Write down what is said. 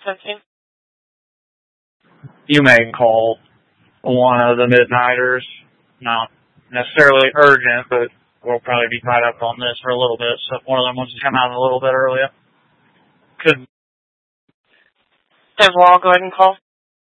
Sensing. You may call one of the Midnighters. Not necessarily urgent, but we'll probably be tied up on this for a little bit, so if one of them wants to come out a little bit earlier. Could. Then we'll all go ahead and call.